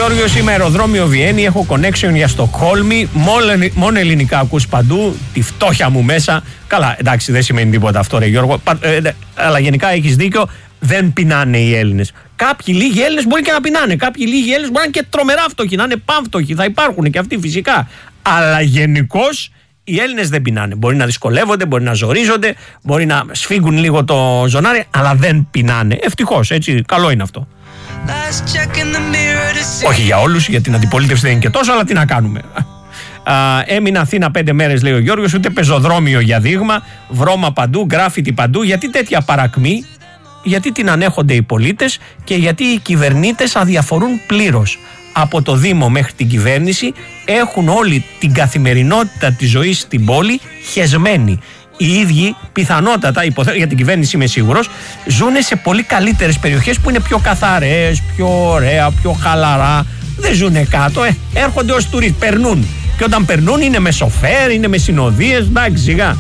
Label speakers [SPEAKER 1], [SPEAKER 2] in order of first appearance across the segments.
[SPEAKER 1] Γιώργος, είμαι αεροδρόμιο Βιέννη, έχω connection για Στοκχόλμη, μόνο ελληνικά ακούς παντού, τη φτώχεια μου μέσα. Καλά, εντάξει, δεν σημαίνει τίποτα αυτό, ρε Γιώργο, αλλά γενικά έχεις δίκιο, δεν πεινάνε οι Έλληνες. Κάποιοι λίγοι Έλληνες μπορεί και να πεινάνε, κάποιοι λίγοι Έλληνες μπορεί να είναι και τρομερά φτωχοί, να είναι πανφτωχοί, θα υπάρχουν και αυτοί φυσικά. Αλλά γενικώς οι Έλληνες δεν πεινάνε. Μπορεί να δυσκολεύονται, μπορεί να ζορίζονται, μπορεί να σφίγγουν λίγο το ζωνάρι, αλλά δεν πεινάνε. Ευτυχώς, έτσι, καλό είναι αυτό. Όχι για όλους, για την αντιπολίτευση δεν είναι και τόσο, αλλά τι να κάνουμε. Έμεινα Αθήνα 5 μέρες, λέει ο Γιώργος, ούτε πεζοδρόμιο για δείγμα, βρώμα παντού, γκράφιτι παντού. Γιατί τέτοια παρακμή? Γιατί την ανέχονται οι πολίτες και γιατί οι κυβερνήτες αδιαφορούν πλήρως. Από το Δήμο μέχρι την κυβέρνηση έχουν όλη την καθημερινότητα της ζωής στην πόλη χεσμένη. Οι ίδιοι πιθανότατα, για την κυβέρνηση είμαι σίγουρος, ζουν σε πολύ καλύτερες περιοχές που είναι πιο καθαρές, πιο ωραία, πιο χαλαρά. Δεν ζουν κάτω, έρχονται ως τουρίστες, περνούν. Και όταν περνούν είναι με σοφέρ, είναι με συνοδείες, εντάξει, σιγά.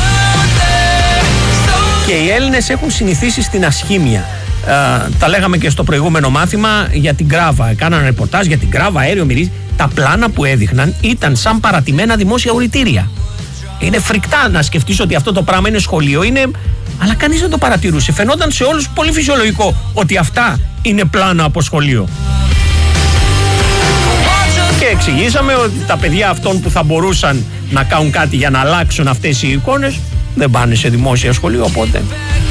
[SPEAKER 1] Και οι Έλληνες έχουν συνηθίσει στην ασχήμια. Τα λέγαμε και στο προηγούμενο μάθημα για την Γκράβα. Κάνανε ρεπορτάζ για την Γκράβα, αέριο μυρίζει. Τα πλάνα που έδειχναν ήταν σαν παρατημένα δημόσια ουρητήρια. Είναι φρικτά να σκεφτείς ότι αυτό το πράγμα είναι σχολείο, αλλά κανείς δεν το παρατηρούσε. Φαινόταν σε όλους πολύ φυσιολογικό ότι αυτά είναι πλάνα από σχολείο. Και εξηγήσαμε ότι τα παιδιά αυτών που θα μπορούσαν να κάνουν κάτι για να αλλάξουν αυτές οι εικόνες δεν πάνε σε δημόσια σχολείο, οπότε.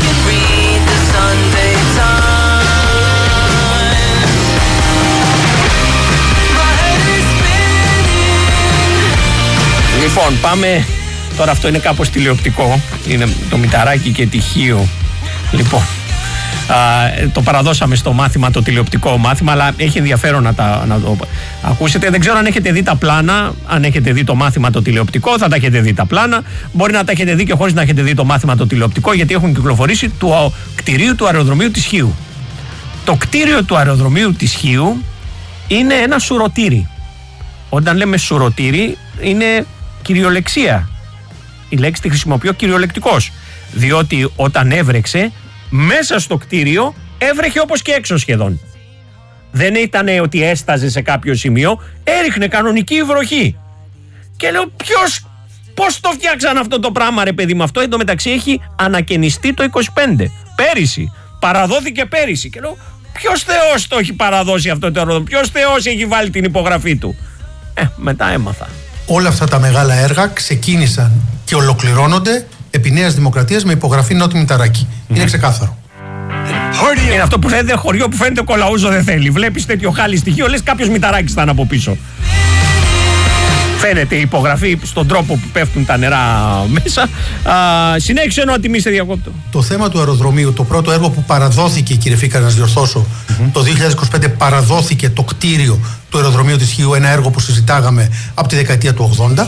[SPEAKER 1] Λοιπόν, πάμε. Τώρα αυτό είναι κάπως τηλεοπτικό. Είναι το Μηταράκι και τυχείο. Λοιπόν, το παραδώσαμε στο μάθημα, το τηλεοπτικό μάθημα, αλλά έχει ενδιαφέρον να το ακούσετε. Δεν ξέρω αν έχετε δει τα πλάνα, αν έχετε δει το μάθημα το τηλεοπτικό, θα τα έχετε δει τα πλάνα. Μπορεί να τα έχετε δει και χωρίς να έχετε δει το μάθημα το τηλεοπτικό, γιατί έχουν κυκλοφορήσει του κτηρίου του αεροδρομίου της Χίου. Το κτίριο του αεροδρομίου της Χίου είναι ένα σουρωτήρι. Όταν λέμε σουρωτήρι, είναι κυριολεξία. Η λέξη τη χρησιμοποιώ κυριολεκτικώς. Διότι όταν έβρεξε, μέσα στο κτίριο έβρεχε όπως και έξω σχεδόν. Δεν ήταν ότι έσταζε σε κάποιο σημείο, έριχνε κανονική βροχή. Και λέω, πώς το φτιάξαν αυτό το πράγμα, ρε παιδί μου? Αυτό εντωμεταξύ έχει ανακαινιστεί το 25. Πέρυσι. Παραδόθηκε πέρυσι. Και λέω, ποιος Θεός το έχει παραδώσει αυτό το αεροδρόμιο? Ποιος Θεός έχει βάλει την υπογραφή του? Μετά έμαθα.
[SPEAKER 2] Όλα αυτά τα μεγάλα έργα ξεκίνησαν και ολοκληρώνονται επί Νέας Δημοκρατίας με υπογραφή Νότι Μηταράκη. Είναι ξεκάθαρο.
[SPEAKER 1] Είναι αυτό που φαίνεται χωριό που φαίνεται κολαούζο δεν θέλει. Βλέπεις τέτοιο χάλι στοιχείο, λες κάποιος Μηταράκης ήταν από πίσω. Φαίνεται η υπογραφή στον τρόπο που πέφτουν τα νερά μέσα. Συνέχισε Νότι, μη σε διακόπτω.
[SPEAKER 2] Το θέμα του αεροδρομίου, το πρώτο έργο που παραδόθηκε, κύριε Φίκα, να σας διορθώσω, το 2025 παραδόθηκε το κτίριο του αεροδρομίου της Χίου, ένα έργο που συζητάγαμε από τη δεκαετία του 80.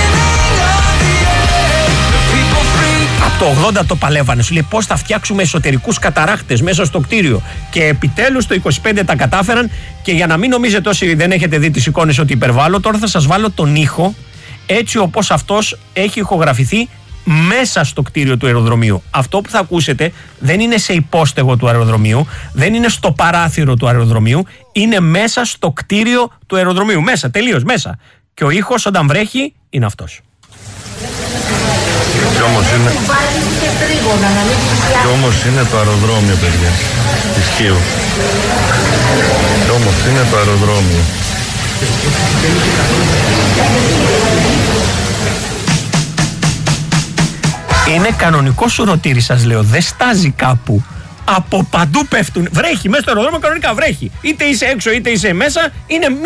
[SPEAKER 1] Από το 80 το παλεύανε. Σου λέει πώς θα φτιάξουμε εσωτερικούς καταράχτες μέσα στο κτίριο. Και επιτέλους το 25 τα κατάφεραν. Και για να μην νομίζετε όσοι δεν έχετε δει τις εικόνες ότι υπερβάλλω, τώρα θα σας βάλω τον ήχο έτσι όπως αυτός έχει ηχογραφηθεί μέσα στο κτίριο του αεροδρομίου. Αυτό που θα ακούσετε δεν είναι σε υπόστεγο του αεροδρομίου, δεν είναι στο παράθυρο του αεροδρομίου, είναι μέσα στο κτίριο του αεροδρομίου. Μέσα, τελείως μέσα. Και ο ήχος όταν βρέχει είναι αυτός.
[SPEAKER 3] Κι όμως είναι το αεροδρόμιο, παιδιά, της Χίου. Κι όμως είναι το αεροδρόμιο.
[SPEAKER 1] Είναι κανονικό σουρωτήρι, σας λέω. Δεν στάζει κάπου. Από παντού πέφτουν. Βρέχει μέσα στο αεροδρόμιο, κανονικά βρέχει. Είτε είσαι έξω είτε είσαι μέσα, είναι